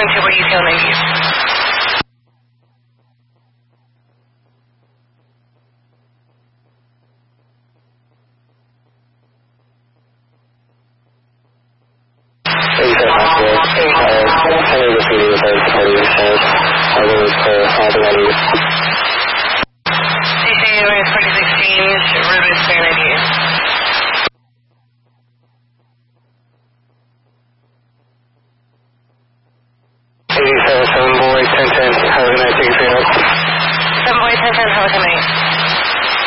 going to where you feel need you. Boy 1010, how can I take your 7 Boy 1010, how can I?